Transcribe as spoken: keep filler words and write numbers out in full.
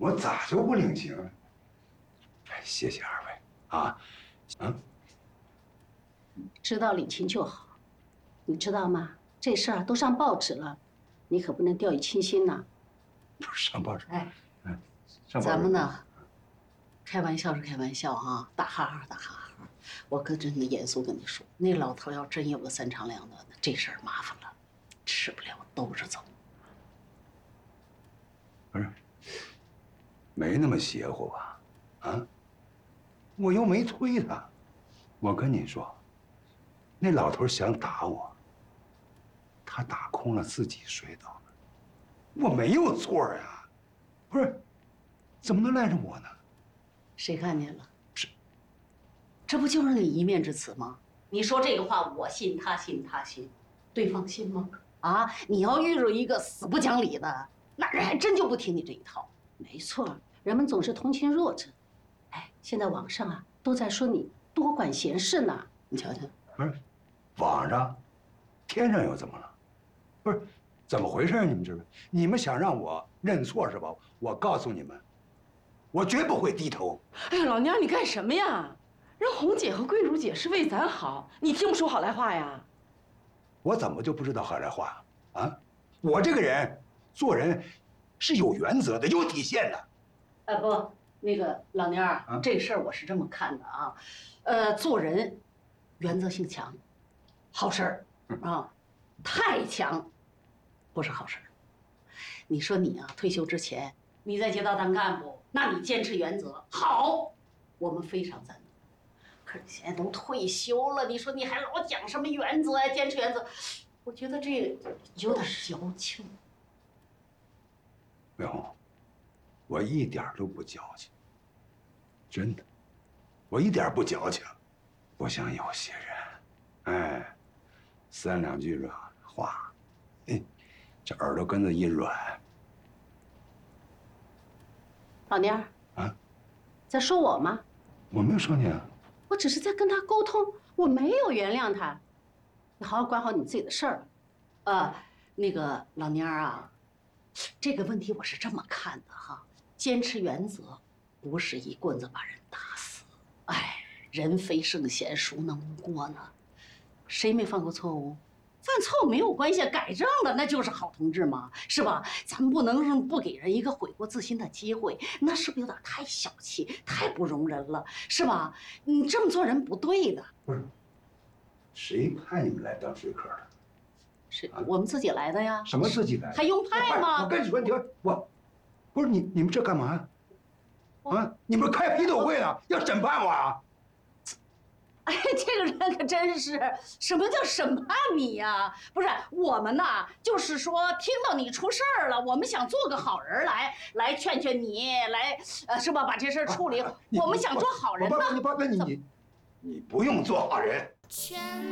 我咋就不领情？哎，谢谢二位啊，嗯， 知道领情就好。你知道吗？这事儿都上报纸了，你可不能掉以轻心呐。 不是上报纸， 哎， 嗯，上报纸。 咱们呢，开玩笑是开玩笑啊，打哈哈打哈哈。我可真的严肃跟你说，那老头要真有个三长两短的，这事儿麻烦了，吃不了兜着走。 不是，没那么邪乎吧？啊，我又没推他。我跟你说，那老头想打我，他打空了自己摔倒了，我没有错呀。不是，怎么能赖着我呢？ 谁看见了？ 是， 这不就是你一面之词吗？你说这个话，我信，他信，他信，对方信吗？啊，你要遇着一个死不讲理的，那人还真就不听你这一套。 没错，人们总是同情弱者。哎，现在网上啊都在说你多管闲事呢。 你瞧瞧， 不是，网上，天上又怎么了？不是，怎么回事？你们知道？你们想让我认错是吧？我告诉你们，我绝不会低头。 哎呀，老娘你干什么呀？人红姐和桂如姐是为咱好，你听不出好赖话呀？ 我怎么就不知道好赖话啊？我这个人做人是有原则的，有底线的。 呃，不，那个老蔫儿， 啊这事儿我是这么看的啊，呃，做人原则性强，好事儿啊，太强不是好事儿。你说你啊，退休之前你在街道当干部，那你坚持原则好，我们非常赞同。可是现在都退休了，你说你还老讲什么原则呀、坚持原则，我觉得这个有点矫情。 美红，我一点都不矫情，真的，我一点不矫情。不像有些人，哎，三两句软话，哎，这耳朵根子一软。 老蔫儿啊， 在说我吗？ 我没有说你啊。 我只是在跟他沟通，我没有原谅他。你好好管好你自己的事儿。 呃，那个老蔫儿啊，这个问题我是这么看的哈，坚持原则，不是一棍子把人打死。哎，人非圣贤，孰能无过呢？谁没犯过错误？犯错误没有关系，改正了那就是好同志嘛，是吧？咱们不能不给人一个悔过自新的机会，那是不是有点太小气，太不容人了，是吧？你这么做人不对的。 不是，谁派你们来当说客的？ 是我们自己来的呀。 什么自己来的？ 还用派吗？ 我跟你说，你听我，不是你你们这干嘛呀？啊，你们开批斗会呢，要审判我啊？ 哎，这个人可真是，什么叫审判你呀？不是我们呐，就是说听到你出事儿了，我们想做个好人来，来劝劝你，来，呃，是吧？把这事儿处理。我们想做好人呢。 你不，你不，那你你你不用做好人。